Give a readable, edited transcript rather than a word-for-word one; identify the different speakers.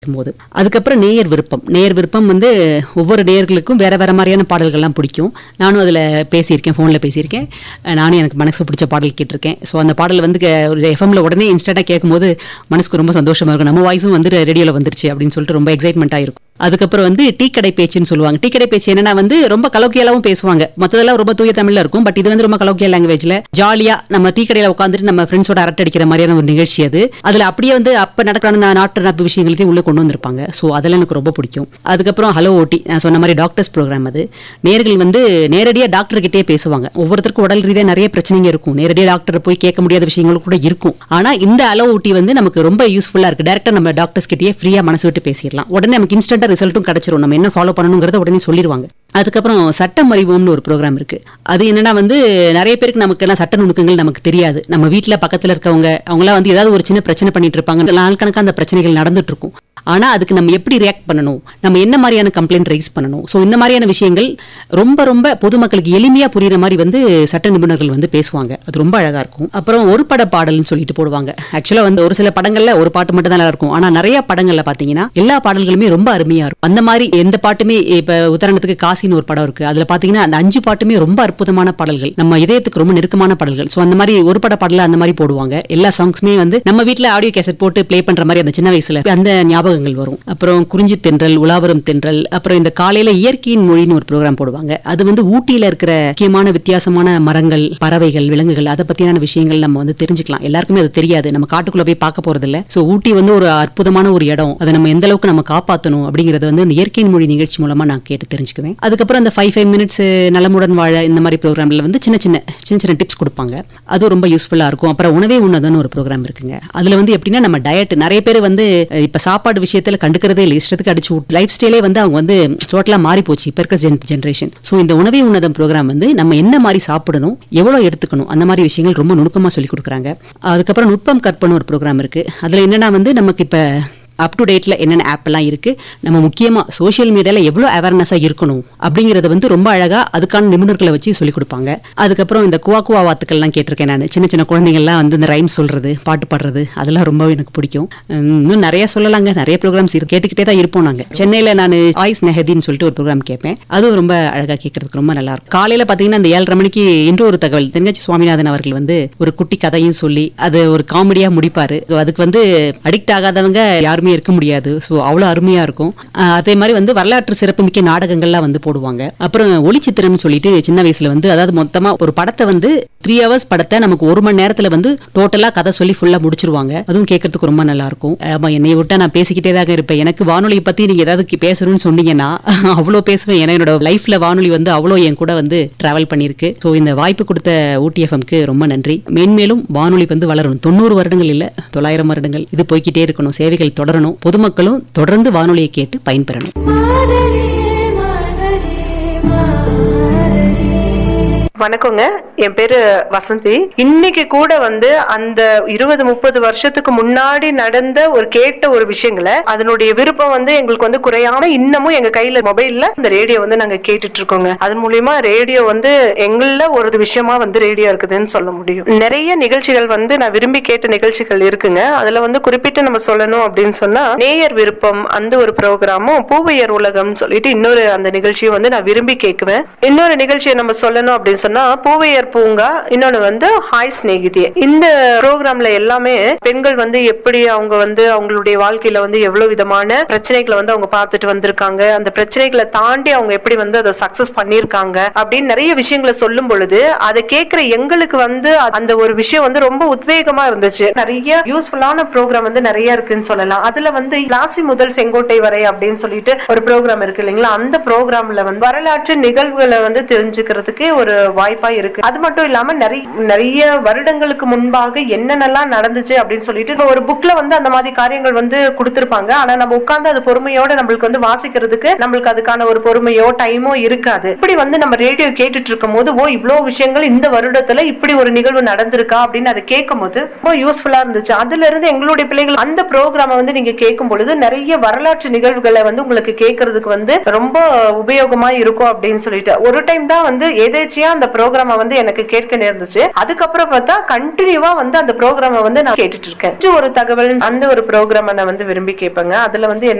Speaker 1: போது அதுக்கப்புறம் நேயர் விருப்பம் வந்து ஒவ்வொரு நேயர்களுக்கும் வேற வேற மாதிரியான பாடல்கள்லாம் பிடிக்கும். நானும் அதில் பேசியிருக்கேன், ஃபோனில் பேசியிருக்கேன். நானும் எனக்கு மனசுக்கு பிடிச்ச பாடல் கேட்டிருக்கேன். ஸோ அந்த பாடல் வந்து ஒரு எஃப்எம்ல உடனே இன்ஸ்டண்ட்டாக கேட்கும்போது மனசுக்கு ரொம்ப சந்தோஷமா இருக்கும். நம்ம வாய்ஸும் வந்து ரேடியோவில் வந்துருச்சு அப்படின்னு சொல்லிட்டு ரொம்ப எக்ஸைட்மெண்ட்டாக இருக்கும். அதுக்கப்புறம் வந்து டீ கடை பேச்சுன்னு சொல்லுவாங்க. டீ கடை பேச்சு என்னன்னா வந்து ரொம்ப கலோக்கியலாவும் பேசுவாங்க. மற்றதெல்லாம் ரொம்ப தூய தமிழ்ல இருக்கும். பட் இது வந்து ரொம்ப கலோக்கியல் லாங்குவேஜ்ல ஜாலியா நம்ம டீ கடையில உட்காந்துட்டு நம்ம ஃப்ரெண்ட்ஸோட அரட்டை அடிக்கிற மாதிரியான ஒரு நிகழ்ச்சி அது. அதுல அப்படியே வந்து அப்ப நடக்கிற நாட்டு நடப்பு விஷயங்களையும் உள்ள கொண்டு வந்திருப்பாங்க. ஸோ அதெல்லாம் எனக்கு ரொம்ப பிடிக்கும். அதுக்கப்புறம் ஹலோ ஓட்டி, நான் சொன்ன மாதிரி டாக்டர்ஸ் ப்ரோக்ராம் அது. நேயர்கள் வந்து நேரடியாக டாக்டர் கிட்டே பேசுவாங்க. ஒவ்வொருத்தருக்கும் உடல் ரீதியாக நிறைய பிரச்சனைங்க இருக்கும். நேரடியாக டாக்டர் போய் கேட்க முடியாத விஷயங்கள் கூட இருக்கும். ஆனா இந்த ஹலோ ஓட்டி வந்து நமக்கு ரொம்ப யூஸ்ஃபுல்லா இருக்கு. டேரக்டா நம்ம டாக்டர்ஸ் கிட்டே ஃப்ரீயா மனசு விட்டு பேசிடலாம். உடனே நமக்கு இன்ஸ்டன்டா ரிசல்ட்டும் கிடைச்சிரும். நம்ம என்ன ஃபாலோ பண்ணணுங்கிறத உடனே சொல்லிடுவாங்க. அதுக்கப்புறம் சட்டம் அறிவோம்னு ஒரு ப்ரோக்ராம் இருக்கு. அது என்னன்னா வந்து நிறைய பேருக்கு நமக்கு எல்லாம் சட்ட நுணுக்கங்கள் நமக்கு தெரியாது. நம்ம வீட்டுல பக்கத்துல இருக்கவங்க அவங்களாம் வந்து ஏதாவது ஒரு சின்ன பிரச்சனை பண்ணிட்டு இருப்பாங்க. நாள் கணக்கா அந்த பிரச்சனைகள் நடந்துட்டு இருக்கும். ஆனா அதுக்கு நம்ம எப்படி ரியாக்ட் பண்ணணும், நம்ம என்ன மாதிரியான கம்ப்ளைண்ட் ரைஸ் பண்ணணும், ஸோ இந்த மாதிரியான விஷயங்கள் ரொம்ப ரொம்ப பொதுமக்களுக்கு எளிமையா புரியுற மாதிரி வந்து சட்ட நிபுணர்கள் வந்து பேசுவாங்க. அது ரொம்ப அழகா இருக்கும். அப்புறம் ஒரு பட பாடல்னு சொல்லிட்டு போடுவாங்க. ஆக்சுவலா வந்து ஒரு சில படங்கள்ல ஒரு பாட்டு மட்டும் தான் நல்லா இருக்கும். ஆனா நிறைய படங்கள்ல பாத்தீங்கன்னா எல்லா பாடல்களுமே ரொம்ப அருமையா இருக்கும். அந்த மாதிரி எந்த பாட்டுமே, இப்ப உதாரணத்துக்கு காசின்னு ஒரு படம் இருக்கு. அதுல பாத்தீங்கன்னா அந்த 5 பாட்டுமே ரொம்ப அற்புதமான பாடல்கள், நம்ம இதயத்துக்கு ரொம்ப நெருக்கமான பாடல்கள். ஸோ அந்த மாதிரி ஒரு பட பாடல அந்த மாதிரி போடுவாங்க. எல்லா சாங்ஸுமே வந்து நம்ம வீட்டுல ஆடியோ கேசட் போட்டு பிளே பண்ற மாதிரி அந்த சின்ன வயசுல அந்த ஞாபகம் வரும். அப்புறம் குறிஞ்சி தென்றல், உலாவரம் தென்றல். அப்புறம் இந்த காலையில இயற்கையின் மொழின்னு ஒரு ப்ரோக்ராம் போடுவாங்க. அது வந்து ஊட்டியில இருக்கிற முக்கியமான வித்தியாசமான மரங்கள், பறவைகள், விலங்குகள், அதை பத்தியான விஷயங்கள் நம்ம வந்து தெரிஞ்சுக்கலாம். எல்லாருக்குமே அது தெரியாது. நம்ம காட்டுக்குள்ள போய் பார்க்க போறது இல்ல. சோ ஊட்டி வந்து ஒரு அற்புதமான ஒரு இடம். அதை நம்ம எந்த அளவுக்கு நம்ம காப்பாற்றணும் அப்படிங்கறது வந்து இந்த இயற்கையின் மொழி நிகழ்ச்சி மூலமா நான் கேட்டு தெரிஞ்சுக்குவேன். அதுக்கப்புறம் அந்த 5 மினிட்ஸ் நலமுடன் வாழ இந்த மாதிரி ப்ரோக்ராம்ல வந்து சின்ன சின்ன டிப்ஸ் கொடுப்பாங்க. அது ரொம்ப யூஸ்ஃபுல்லா இருக்கும். அப்புறம் உணவே உண்ணதுன்னு ஒரு ப்ரோக்ராம் இருக்குங்க. அதுல வந்து எப்படின்னா நம்ம டயட், நிறைய பேர் வந்து இப்ப சாப்பாடு விஷயத்துல கண்டுக்கிறதே இல்லை, இஷ்டத்துக்கு அடிச்சு லைஃப் ஸ்டைலே வந்து அவங்க வந்து டோட்டலா மாறி போச்சு இப்ப இருக்க ஜென்ரேஷன். சோ இந்த உணவே உன்னதம் ப்ரோக்ராம் வந்து நம்ம என்ன மாதிரி சாப்பிடணும், எவ்வளவு எடுத்துக்கணும், அந்த மாதிரி விஷயங்கள் ரொம்ப நுணுக்கமா சொல்லி கொடுக்குறாங்க. அதுக்கப்புறம் நுட்பம் கற்பனை ஒரு ப்ரோக்ராம் இருக்கு. அதுல என்னன்னா வந்து நமக்கு இப்ப அப் டு டேட்ல என்னென்ன ஆப் எல்லாம் இருக்கு, நம்ம முக்கியமா சோசியல் மீடியால எவ்வளவு அவேர்னஸா இருக்கணும் அப்படிங்கறத வந்து ரொம்ப அழகா அதுக்கான நிபுணர்களை வச்சு சொல்லி கொடுப்பாங்க. அதுக்கப்புறம் இந்த குவா வாத்துக்கள் எல்லாம் கேட்டிருக்கேன் நான். சின்ன குழந்தைங்க எல்லாம் வந்து இந்த ரைம் சொல்றது, பாட்டு பாடுறது, அதெல்லாம் ரொம்ப எனக்கு பிடிக்கும். இன்னும் நிறைய சொல்லலாங்க. நிறைய ப்ரோக்ராம்ஸ் கேட்டுக்கிட்டே தான் இருப்போம் நாங்க. சென்னையில நான் ஆய்ஸ் நெஹதின்னு சொல்லிட்டு ஒரு ப்ரோக்ராம் கேட்பேன். அதுவும் ரொம்ப அழகா கேட்கறதுக்கு ரொம்ப நல்லா இருக்கும். காலையில பாத்தீங்கன்னா இந்த 7:30 மணிக்கு இன்று ஒரு தகவல், தென்காசி சுவாமிநாதன் அவர்கள் வந்து ஒரு குட்டி கதையும் சொல்லி அது ஒரு காமெடியா முடிப்பாரு. அதுக்கு வந்து அடிக்ட் ஆகாதவங்க யாருமே இருக்க முடியாது. சோ அவ்வளவு அருமையா இருக்கும். அதே மாதிரி வந்து வரலாற்று சிறப்புமிக்க நாடகங்கள்லாம் வந்து போடுவாங்க. அப்புறம் ஒளிச்சித்திரம்னு சொல்லிட்டு சின்ன வயசுல வந்து, அதாவது மொத்தமா ஒரு படத்தை வந்து 3 hours படத்தை நமக்கு 1 மணி நேரத்துல வந்து டோட்டலா கதை சொல்லி ஃபுல்லா முடிச்சிருவாங்க. அதுவும் கேட்கறதுக்கு ரொம்ப நல்லா இருக்கும். என்னை விட்டா நான் பேசிக்கிட்டே தான் இருப்பேன். எனக்கு வானொலியை பத்தி நீங்க ஏதாவது பேசணும்னு சொன்னீங்கன்னா அவ்வளோ பேசுவேன். ஏன்னா என்னோட லைஃப்ல வானொலி வந்து அவ்வளோ என் கூட வந்து டிராவல் பண்ணிருக்கு. ஸோ இந்த வாய்ப்பு கொடுத்த ஊட்டி எஃப்எம்க்கு ரொம்ப நன்றி. மேன்மேலும் வானொலி வந்து வளரணும். 90 வருடங்கள் இல்ல, 900 வருடங்கள் இது போய்கிட்டே இருக்கணும். சேவைகள் தொடரணும். பொதுமக்களும் தொடர்ந்து வானொலியை கேட்டு பயன்பெறணும்.
Speaker 2: வணக்கங்க, என் பேரு வசந்தி. இன்னைக்கு கூட வந்து அந்த 20-30 வருஷத்துக்கு முன்னாடி நடந்த கேட்ட ஒரு விஷயங்களை, அதனுடைய விருப்பம் வந்து எங்களுக்கு வந்து குறையாம இன்னமும் எங்க கையில மொபைல்ல இந்த ரேடியோ வந்து நாங்க கேட்டுட்டு இருக்கோங்க. அது மூலியமா ரேடியோ வந்து எங்கள ஒரு விஷயமா வந்து ரேடியோ இருக்குதுன்னு சொல்ல முடியும். நிறைய நிகழ்ச்சிகள் வந்து நான் விரும்பி கேட்ட நிகழ்ச்சிகள் இருக்குங்க. அதுல வந்து குறிப்பிட்டு நம்ம சொல்லணும் அப்படின்னு சொன்னா நேயர் விருப்பம் அந்த ஒரு ப்ரோக்ராமும், பூவையர் உலகம் சொல்லிட்டு இன்னொரு அந்த நிகழ்ச்சியும் வந்து நான் விரும்பி கேட்குவேன். இன்னொரு நிகழ்ச்சியை நம்ம சொல்லணும் அப்படின்னு பூவையர் பூங்கா, இன்னொன்னு வந்து ஹாய் ஸ்நேகிதியே. இந்த ப்ரோக்ராம்ல எல்லாமே பெண்கள் வந்து எப்படி அவங்க வந்து அவங்களுடைய வாழ்க்கையில வந்து எவ்வளவு விதமான பிரச்சனைகளை வந்து அவங்க பார்த்துட்டு வந்திருக்காங்க, அந்த பிரச்சனைகளை தாண்டி அவங்க எப்படி வந்து அதை சக்சஸ் பண்ணிருக்காங்க அப்படின்னு நிறைய விஷயங்களை சொல்லும் பொழுது அதை கேட்கிற எங்களுக்கு வந்து அந்த ஒரு விஷயம் வந்து ரொம்ப உத்வேகமா இருந்துச்சு. நிறைய யூஸ்ஃபுல்லான ப்ரோக்ராம் வந்து நிறைய இருக்குன்னு சொல்லலாம். அதுல வந்து பிளாசி முதல் செங்கோட்டை வரை அப்படின்னு சொல்லிட்டு ஒரு ப்ரோக்ராம் இருக்கு இல்லைங்களா. அந்த ப்ரோக்ராம்ல வந்து வரலாற்று நிகழ்வுகளை வந்து தெரிஞ்சுக்கிறதுக்கு ஒரு வாய்ப்பா இருக்கு. அது மட்டும் இல்லாம நிறைய வருடங்களுக்கு முன்பாக என்னென்னலாம் நடந்துச்சு அப்படின்னு சொல்லிட்டு ஒரு புக்ல வந்து அந்த மாதிரி காரியங்கள் வந்து கொடுத்திருப்பாங்க. ஆனா நம்ம உட்கார்ந்து அது பொறுமையோட நம்மளுக்கு வந்து வாசிக்கிறதுக்கு நம்மளுக்கு அதுக்கான ஒரு பொறுமையோ டைமோ இருக்காது. இப்படி வந்து நம்ம ரேடியோ கேட்டுட்டு இருக்கும் போது இவ்வளவு விஷயங்கள் இந்த வருடத்துல இப்படி ஒரு நிகழ்வு நடந்திருக்கா அப்படின்னு அதை கேட்கும் போது ரொம்ப யூஸ்ஃபுல்லா இருந்துச்சு. அதுல இருந்து எங்களுடைய பிள்ளைகள் அந்த ப்ரோக்ராம வந்து நீங்க கேட்கும் பொழுது நிறைய வரலாற்று நிகழ்வுகளை வந்து உங்களுக்கு கேட்கறதுக்கு வந்து ரொம்ப உபயோகமா இருக்கும் அப்படின்னு சொல்லிட்டு ஒரு டைம் தான் வந்து எதேச்சியா அந்த அந்த ப்ரோக்ராம வந்து எனக்கு கேட்க நேர்ந்துச்சு. அதுக்கப்புறம் பார்த்தா கண்டினியூவா வந்து அந்த ப்ரோக்ராம வந்து நான் கேட்டுட்டு இருக்கேன். ஒரு தகவல் அந்த ஒரு ப்ரோக்ராம நான் வந்து விரும்பி கேட்பேங்க. அதுல வந்து